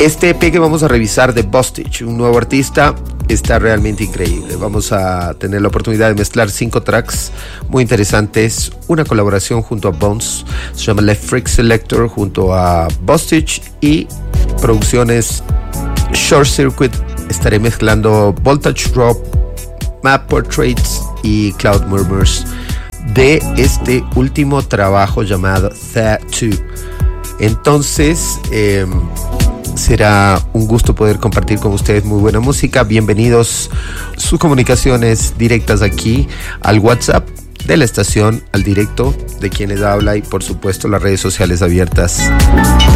Este EP que vamos a revisar de Bostitch, un nuevo artista, está realmente increíble. Vamos a tener la oportunidad de mezclar 5 tracks muy interesantes. Una colaboración junto a Bones, se llama Left Freak Selector, junto a Bostitch, y producciones Short Circuit. Estaré mezclando Voltage Drop, Map Portraits y Cloud Murmurs de este último trabajo llamado Tattoo. Entonces, será un gusto poder compartir con ustedes muy buena música. Bienvenidos sus comunicaciones directas aquí al WhatsApp de la estación, al directo de quienes habla, y por supuesto las redes sociales abiertas.